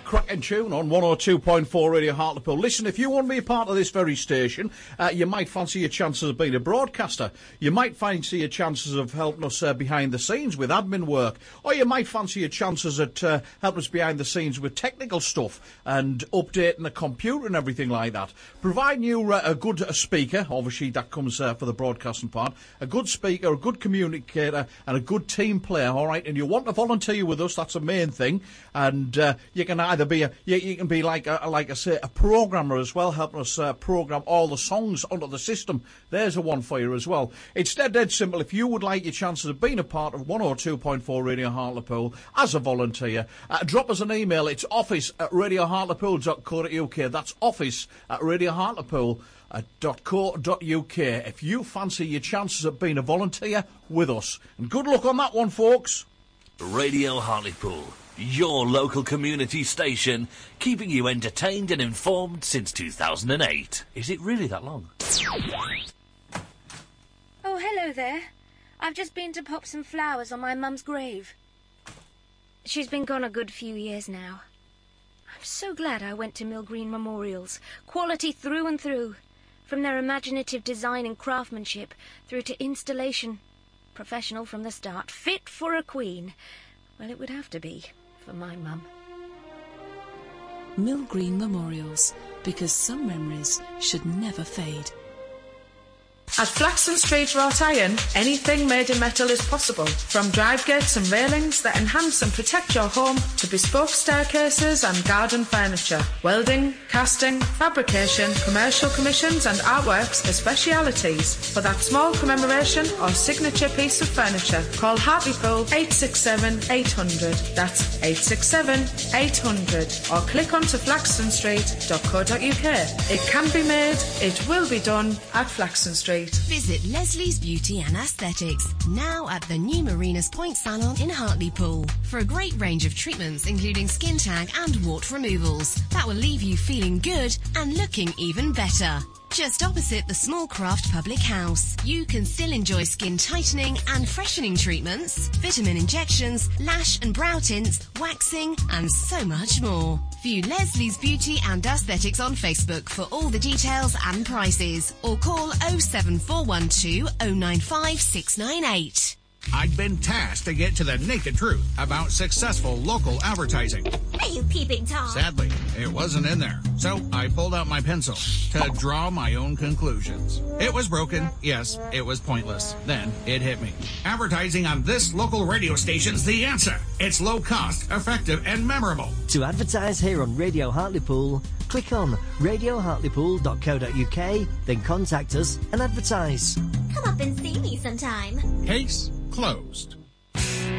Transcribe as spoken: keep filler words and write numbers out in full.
cracking tune on one oh two point four Radio Hartlepool. Listen, if you want to be a part of this very station, uh, you might fancy your chances of being a broadcaster. You might fancy your chances of helping us uh, behind the scenes with admin work. Or you might fancy your chances at uh, helping us behind the scenes with technical stuff and updating the computer and everything like that. Providing you uh, a good uh, speaker, obviously that comes uh, for the broadcasting part, a good speaker, a good communicator and a good team player, all right? And you want to volunteer with us, that's the main thing. And uh, you can either be a, you, you can be like a, like I say, a programmer as well, helping us uh, program all the songs onto the system. There's a one for you as well. It's dead, dead simple. If you would like your chances of being a part of one oh two point four Radio Hartlepool as a volunteer, uh, drop us an email. It's office at radio hartlepool dot co dot uk. That's office at radio hartlepool dot co dot uk. If you fancy your chances of being a volunteer with us. And good luck on that one, folks. Radio Hartlepool, your local community station, keeping you entertained and informed since two thousand eight. Is it really that long? Oh, hello there. I've just been to pop some flowers on my mum's grave. She's been gone a good few years now. I'm so glad I went to Mill Green Memorials. Quality through and through. From their imaginative design and craftsmanship through to installation. Professional from the start. Fit for a queen. Well, it would have to be for my mum. Mill Green Memorials, because some memories should never fade. At Flaxton Street Wrought Iron, anything made in metal is possible. From drive gates and railings that enhance and protect your home to bespoke staircases and garden furniture. Welding, casting, fabrication, commercial commissions and artworks are specialities. For that small commemoration or signature piece of furniture, call Hartlepool eight six seven eight hundred. That's eight six seven eight hundred. Or click onto flaxton street dot co dot uk. It can be made, it will be done at Flaxton Street. Visit Leslie's Beauty and Aesthetics, now at the new Marinas Point Salon in Hartlepool, for a great range of treatments including skin tag and wart removals that will leave you feeling good and looking even better. Just opposite the Small Craft Public House, you can still enjoy skin tightening and freshening treatments, vitamin injections, lash and brow tints, waxing, and so much more. View Leslie's Beauty and Aesthetics on Facebook for all the details and prices, or call oh seven four one two oh nine five six nine eight. I'd been tasked to get to the naked truth about successful local advertising. Are you peeping Tom? Sadly, it wasn't in there. So I pulled out my pencil to draw my own conclusions. It was broken. Yes, it was pointless. Then it hit me. Advertising on this local radio station's the answer. It's low cost, effective, and memorable. To advertise here on Radio Hartlepool, click on radio hartlepool dot co dot uk, then contact us and advertise. Come up and see me sometime. Case closed.